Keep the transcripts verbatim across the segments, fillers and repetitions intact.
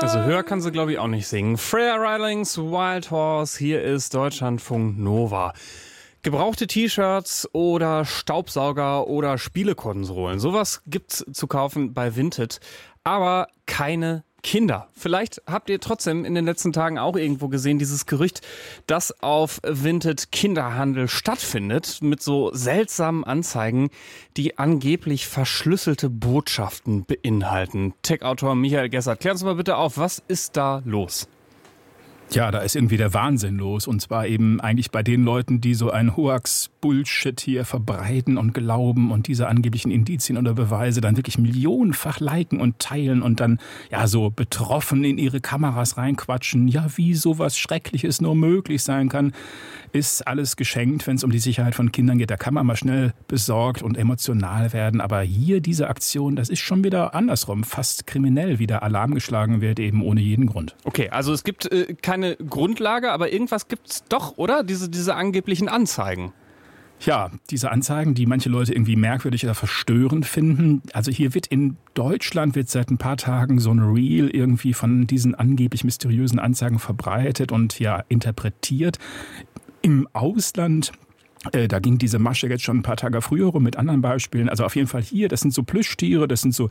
Also höher kann sie, glaube ich, auch nicht singen. Freya Rilings Wild Horse, hier ist Deutschlandfunk Nova. Gebrauchte T-Shirts oder Staubsauger oder Spielekonsolen, sowas gibt's zu kaufen bei Vinted, aber keine Kinder. Vielleicht habt ihr trotzdem in den letzten Tagen auch irgendwo gesehen, dieses Gerücht, dass auf Vinted Kinderhandel stattfindet mit so seltsamen Anzeigen, die angeblich verschlüsselte Botschaften beinhalten. Tech-Autor Michael Gessert, klär uns mal bitte auf, was ist da los? Ja, da ist irgendwie der Wahnsinn los. Und zwar eben eigentlich bei den Leuten, die so einen Hoax-Bullshit hier verbreiten und glauben und diese angeblichen Indizien oder Beweise dann wirklich millionenfach liken und teilen und dann ja so betroffen in ihre Kameras reinquatschen. Ja, wie sowas Schreckliches nur möglich sein kann, ist alles geschenkt, wenn es um die Sicherheit von Kindern geht. Da kann man mal schnell besorgt und emotional werden. Aber hier diese Aktion, das ist schon wieder andersrum, fast kriminell, wie der Alarm geschlagen wird, eben ohne jeden Grund. Okay, also es gibt äh, keine Grundlage, aber irgendwas gibt's doch, oder? Diese, diese angeblichen Anzeigen. Ja, diese Anzeigen, die manche Leute irgendwie merkwürdig oder verstörend finden. Also hier wird in Deutschland wird seit ein paar Tagen so ein Reel irgendwie von diesen angeblich mysteriösen Anzeigen verbreitet und ja interpretiert. Im Ausland, äh, da ging diese Masche jetzt schon ein paar Tage früher rum mit anderen Beispielen. Also auf jeden Fall hier, das sind so Plüschtiere, das sind so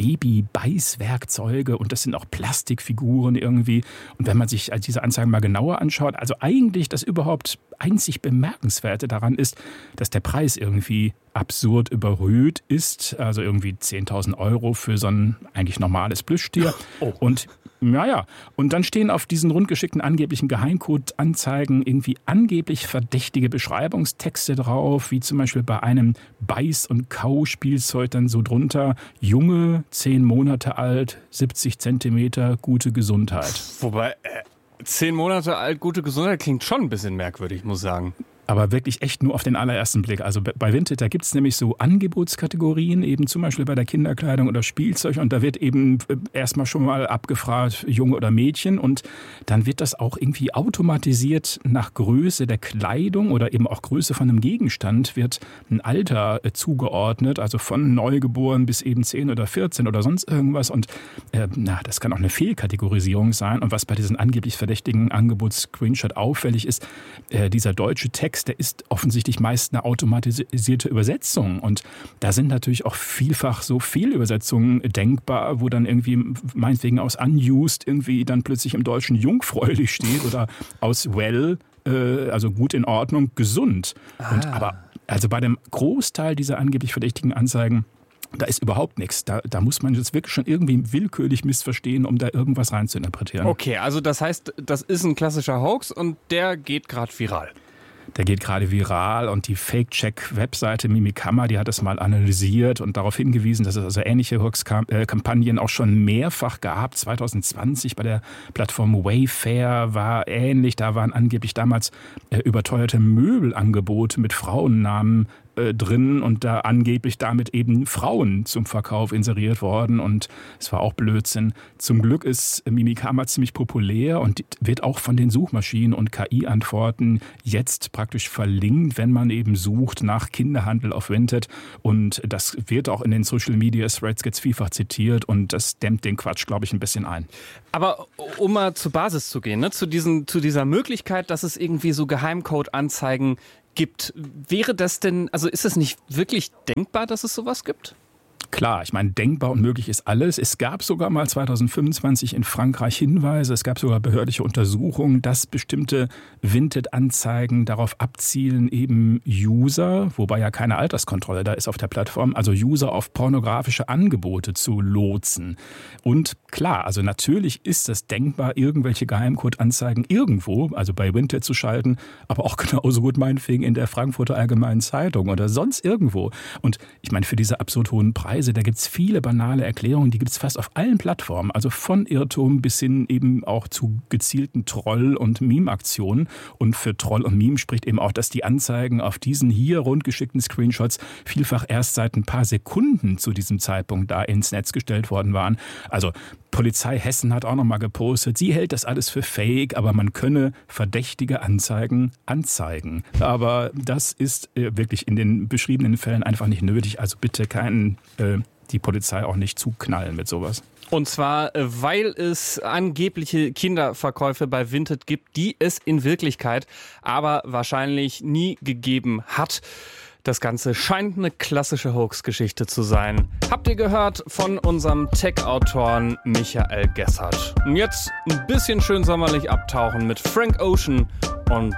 Baby-Beißwerkzeuge und das sind auch Plastikfiguren irgendwie. Und wenn man sich also diese Anzeigen mal genauer anschaut, also eigentlich das überhaupt einzig Bemerkenswerte daran ist, dass der Preis irgendwie absurd überhöht ist. Also irgendwie zehntausend Euro für so ein eigentlich normales Plüschtier. Oh. Und ja, ja. Und dann stehen auf diesen rundgeschickten angeblichen Geheimcode-Anzeigen irgendwie angeblich verdächtige Beschreibungstexte drauf, wie zum Beispiel bei einem Beiß- und Kau-Spielzeug dann so drunter: Junge, zehn Monate alt, siebzig Zentimeter, gute Gesundheit. Wobei, äh, zehn Monate alt, gute Gesundheit klingt schon ein bisschen merkwürdig, muss ich sagen. Aber wirklich echt nur auf den allerersten Blick. Also bei Vinted, da gibt es nämlich so Angebotskategorien, eben zum Beispiel bei der Kinderkleidung oder Spielzeug. Und da wird eben erstmal schon mal abgefragt, Junge oder Mädchen. Und dann wird das auch irgendwie automatisiert nach Größe der Kleidung oder eben auch Größe von einem Gegenstand wird ein Alter zugeordnet. Also von Neugeboren bis eben zehn oder vierzehn oder sonst irgendwas. Und äh, na, das kann auch eine Fehlkategorisierung sein. Und was bei diesen angeblich verdächtigen Angebots-Screenshot auffällig ist, äh, dieser deutsche Text, der ist offensichtlich meist eine automatisierte Übersetzung. Und da sind natürlich auch vielfach so Fehlübersetzungen denkbar, wo dann irgendwie meinetwegen aus unused irgendwie dann plötzlich im Deutschen jungfräulich steht oder aus well, äh, also gut in Ordnung, gesund. Ah. Und aber also bei dem Großteil dieser angeblich verdächtigen Anzeigen, da ist überhaupt nichts. Da, da muss man jetzt wirklich schon irgendwie willkürlich missverstehen, um da irgendwas rein zu interpretieren. Okay, also das heißt, das ist ein klassischer Hoax und der geht gerade viral. Der geht gerade viral und die Fake-Check-Webseite Mimikama, die hat das mal analysiert und darauf hingewiesen, dass es also ähnliche Hoax-Kampagnen auch schon mehrfach gab. zwanzig zwanzig bei der Plattform Wayfair war ähnlich. Da waren angeblich damals äh, überteuerte Möbelangebote mit Frauennamen äh, drin und da angeblich damit eben Frauen zum Verkauf inseriert worden und es war auch Blödsinn. Zum Glück ist Mimikama ziemlich populär und wird auch von den Suchmaschinen und K I-Antworten jetzt praktisch verlinkt, wenn man eben sucht nach Kinderhandel auf Vinted und das wird auch in den Social-Media-Threads jetzt vielfach zitiert und das dämmt den Quatsch, glaube ich, ein bisschen ein. Aber um mal zur Basis zu gehen, ne, zu, diesen, zu dieser Möglichkeit, dass es irgendwie so Geheimcode-Anzeigen gibt, wäre das denn, also ist es nicht wirklich denkbar, dass es sowas gibt? Klar, ich meine, denkbar und möglich ist alles. Es gab sogar mal zwanzig fünfundzwanzig in Frankreich Hinweise, es gab sogar behördliche Untersuchungen, dass bestimmte Vinted-Anzeigen darauf abzielen, eben User, wobei ja keine Alterskontrolle da ist auf der Plattform, also User auf pornografische Angebote zu lotsen. Und klar, also natürlich ist es denkbar, irgendwelche Geheimcode-Anzeigen irgendwo, also bei Vinted zu schalten, aber auch genauso gut meinetwegen in der Frankfurter Allgemeinen Zeitung oder sonst irgendwo. Und ich meine, für diese absurd hohen Preise, da gibt es viele banale Erklärungen, die gibt es fast auf allen Plattformen, also von Irrtum bis hin eben auch zu gezielten Troll- und Meme-Aktionen. Und für Troll und Meme spricht eben auch, dass die Anzeigen auf diesen hier rundgeschickten Screenshots vielfach erst seit ein paar Sekunden zu diesem Zeitpunkt da ins Netz gestellt worden waren. Also Polizei Hessen hat auch noch mal gepostet, sie hält das alles für fake, aber man könne verdächtige Anzeigen anzeigen. Aber das ist äh, wirklich in den beschriebenen Fällen einfach nicht nötig. Also bitte keinen äh, die Polizei auch nicht zuknallen mit sowas. Und zwar, weil es angebliche Kinderverkäufe bei Vinted gibt, die es in Wirklichkeit aber wahrscheinlich nie gegeben hat. Das Ganze scheint eine klassische Hoax-Geschichte zu sein. Habt ihr gehört von unserem Tech-Autoren Michael Gessert. Und jetzt ein bisschen schön sommerlich abtauchen mit Frank Ocean und